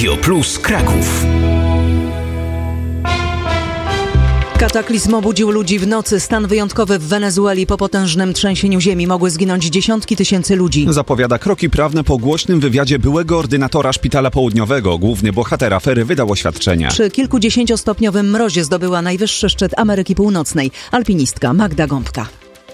Radio Plus Kraków. Kataklizm obudził ludzi w nocy. Stan wyjątkowy w Wenezueli. Po potężnym trzęsieniu ziemi mogły zginąć dziesiątki tysięcy ludzi. Zapowiada kroki prawne po głośnym wywiadzie byłego ordynatora Szpitala Południowego. Główny bohater afery wydał oświadczenie. Przy kilkudziesięciostopniowym mrozie zdobyła najwyższy szczyt Ameryki Północnej. Alpinistka Magda Gąbka.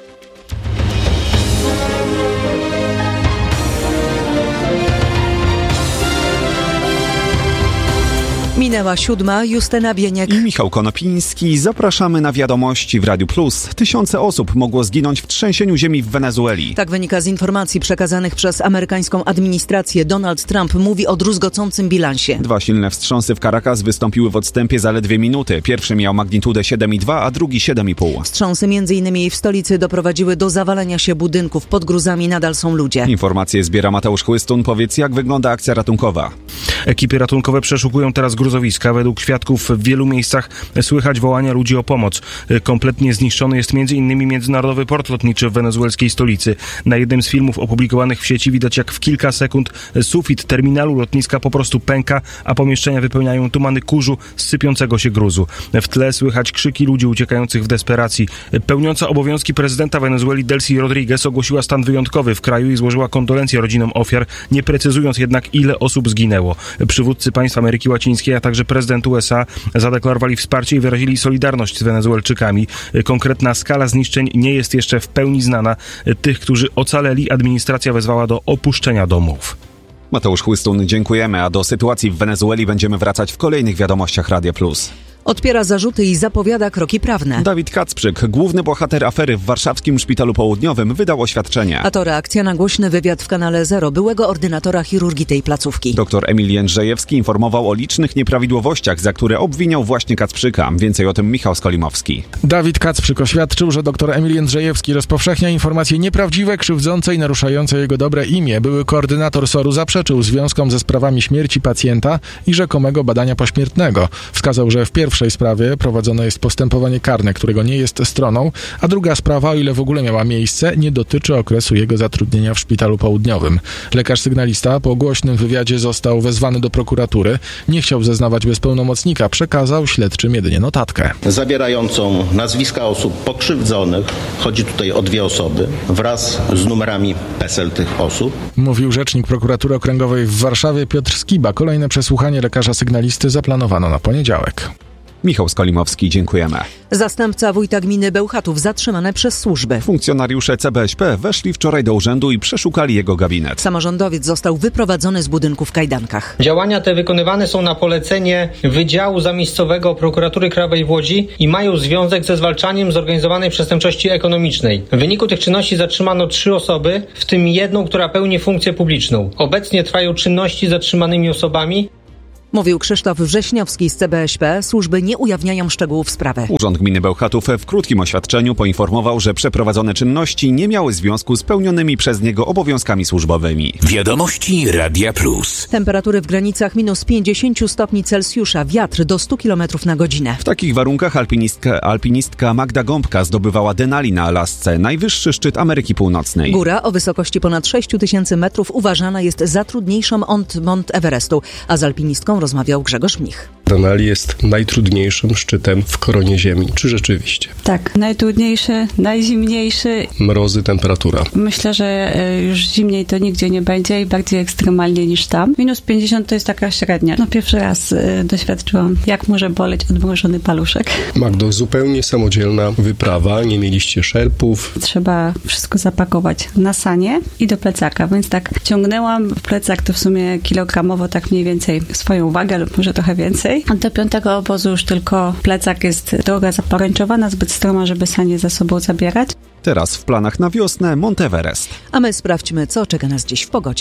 Minęła 7:00, Justyna Bieniek i Michał Konopiński. Zapraszamy na wiadomości w Radiu Plus. Tysiące osób mogło zginąć w trzęsieniu ziemi w Wenezueli. Tak wynika z informacji przekazanych przez amerykańską administrację. Donald Trump mówi o druzgocącym bilansie. 2 silne wstrząsy w Caracas wystąpiły w odstępie zaledwie minuty. Pierwszy miał magnitudę 7,2, a drugi 7,5. Wstrząsy m.in. w stolicy doprowadziły do zawalenia się budynków. Pod gruzami nadal są ludzie. Informacje zbiera Mateusz Chłystun. Powiedz, jak wygląda akcja ratunkowa? Ekipy ratunkowe przeszukują teraz gruzowiska. Według świadków w wielu miejscach słychać wołania ludzi o pomoc. Kompletnie zniszczony jest m.in. międzynarodowy port lotniczy w wenezuelskiej stolicy. Na jednym z filmów opublikowanych w sieci widać, jak w kilka sekund sufit terminalu lotniska po prostu pęka, a pomieszczenia wypełniają tumany kurzu z sypiącego się gruzu. W tle słychać krzyki ludzi uciekających w desperacji. Pełniąca obowiązki prezydenta Wenezueli Delcy Rodriguez ogłosiła stan wyjątkowy w kraju i złożyła kondolencje rodzinom ofiar, nie precyzując jednak, ile osób zginęło. Przywódcy państw Ameryki Łacińskiej, a także prezydent USA zadeklarowali wsparcie i wyrazili solidarność z Wenezuelczykami. Konkretna skala zniszczeń nie jest jeszcze w pełni znana. Tych, którzy ocaleli, administracja wezwała do opuszczenia domów. Mateusz Chłystun, dziękujemy, a do sytuacji w Wenezueli będziemy wracać w kolejnych wiadomościach Radia Plus. Odpiera zarzuty i zapowiada kroki prawne. Dawid Kacprzyk, główny bohater afery w warszawskim Szpitalu Południowym, wydał oświadczenie. A to reakcja na głośny wywiad w kanale Zero byłego ordynatora chirurgii tej placówki. Dr Emil Jędrzejewski informował o licznych nieprawidłowościach, za które obwiniał właśnie Kacprzyka. Więcej o tym Michał Skolimowski. Dawid Kacprzyk oświadczył, że dr Emil Jędrzejewski rozpowszechnia informacje nieprawdziwe, krzywdzące i naruszające jego dobre imię. Były koordynator SOR-u zaprzeczył związkom ze sprawami śmierci pacjenta i rzekomego badania pośmiertnego. Wskazał, że w pierwszej sprawie prowadzone jest postępowanie karne, którego nie jest stroną, a druga sprawa, o ile w ogóle miała miejsce, nie dotyczy okresu jego zatrudnienia w Szpitalu Południowym. Lekarz sygnalista po głośnym wywiadzie został wezwany do prokuratury. Nie chciał zeznawać bez pełnomocnika, przekazał śledczym jedynie notatkę. Zawierającą nazwiska osób pokrzywdzonych, chodzi tutaj o 2 osoby, wraz z numerami PESEL tych osób. Mówił rzecznik prokuratury okręgowej w Warszawie Piotr Skiba. Kolejne przesłuchanie lekarza sygnalisty zaplanowano na poniedziałek. Michał Skolimowski, dziękujemy. Zastępca wójta gminy Bełchatów zatrzymany przez służby. Funkcjonariusze CBŚP weszli wczoraj do urzędu i przeszukali jego gabinet. Samorządowiec został wyprowadzony z budynku w kajdankach. Działania te wykonywane są na polecenie Wydziału Zamiejscowego Prokuratury Krajowej w Łodzi i mają związek ze zwalczaniem zorganizowanej przestępczości ekonomicznej. W wyniku tych czynności zatrzymano 3 osoby, w tym 1, która pełni funkcję publiczną. Obecnie trwają czynności z zatrzymanymi osobami. Mówił Krzysztof Wrześniowski z CBŚP. Służby nie ujawniają szczegółów sprawy. Urząd Gminy Bełchatów w krótkim oświadczeniu poinformował, że przeprowadzone czynności nie miały związku z pełnionymi przez niego obowiązkami służbowymi. Wiadomości Radia Plus. Temperatury w granicach minus 50 stopni Celsjusza. Wiatr do 100 km na godzinę. W takich warunkach alpinistka Magda Gąbka zdobywała Denali na Alasce, najwyższy szczyt Ameryki Północnej. Góra o wysokości ponad 6000 metrów uważana jest za trudniejszą od Mont Everestu, a z alpinistką rozmawiał Grzegorz Mnich. Denali jest najtrudniejszym szczytem w koronie Ziemi. Czy rzeczywiście? Tak, najtrudniejszy, najzimniejszy. Mrozy, temperatura. Myślę, że już zimniej to nigdzie nie będzie i bardziej ekstremalnie niż tam. Minus 50 to jest taka średnia. Pierwszy raz doświadczyłam, jak może boleć odmrożony paluszek. Magdo, zupełnie samodzielna wyprawa. Nie mieliście szerpów. Trzeba wszystko zapakować na sanie i do plecaka, więc tak ciągnęłam w plecak to w sumie kilogramowo tak mniej więcej swoją wagę lub może trochę więcej. Do 5. obozu już tylko plecak jest droga zaporęczowana, zbyt stroma, żeby sanie za sobą zabierać. Teraz w planach na wiosnę Mont Everest. A my sprawdźmy, co czeka nas dziś w pogodzie.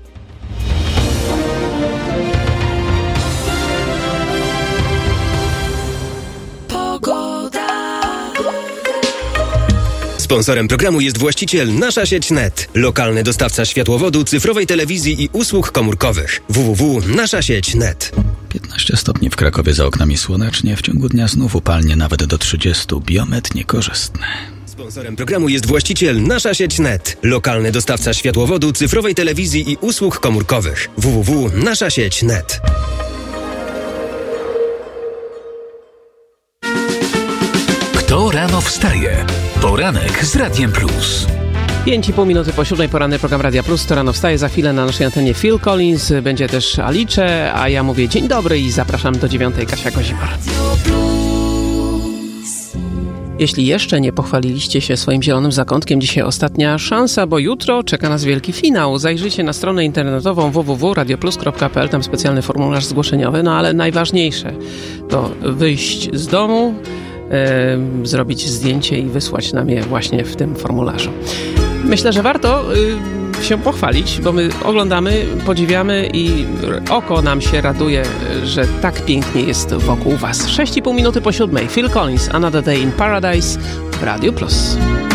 Sponsorem programu jest właściciel Nasza Sieć Net, lokalny dostawca światłowodu, cyfrowej telewizji i usług komórkowych. www.naszasieć.net. 15 stopni w Krakowie, za oknami słonecznie, w ciągu dnia znów upalnie nawet do 30, biometr niekorzystny. Sponsorem programu jest właściciel Nasza Sieć Net, lokalny dostawca światłowodu, cyfrowej telewizji i usług komórkowych. www.naszasieć.net. Rano wstaje. Poranek z Radiem Plus. 5,5 minuty po 7 poranny program Radia Plus. To rano wstaje. Za chwilę na naszej antenie Phil Collins. Będzie też Alice, a ja mówię dzień dobry i zapraszam do 9 Kasia Kozimar. Jeśli jeszcze nie pochwaliliście się swoim zielonym zakątkiem, dzisiaj ostatnia szansa, bo jutro czeka nas wielki finał. Zajrzyjcie na stronę internetową www.radioplus.pl, tam specjalny formularz zgłoszeniowy, no ale najważniejsze to wyjść z domu, zrobić zdjęcie i wysłać nam je właśnie w tym formularzu. Myślę, że warto się pochwalić, bo my oglądamy, podziwiamy i oko nam się raduje, że tak pięknie jest wokół was. 6,5 minuty po 7. Phil Collins, Another Day in Paradise w Radiu Plus.